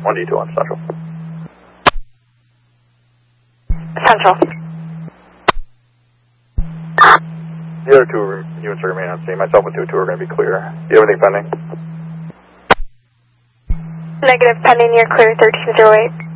1D2 on Central. Central. The other 2 units are remaining on scene. Myself and 2-2 are going to be clear. Do you have anything pending? Negative, pending, you're clear, 1308.